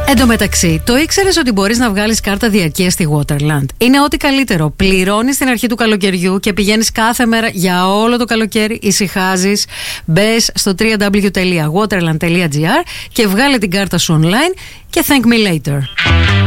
Εν τω μεταξύ, το ήξερες ότι μπορείς να βγάλεις κάρτα διαρκείας στη Waterland? Είναι ό,τι καλύτερο. Πληρώνεις στην αρχή του καλοκαιριού και πηγαίνεις κάθε μέρα για όλο το καλοκαίρι. Ησυχάζεις. Μπες στο www.waterland.gr και βγάλε την κάρτα σου online και thank me later.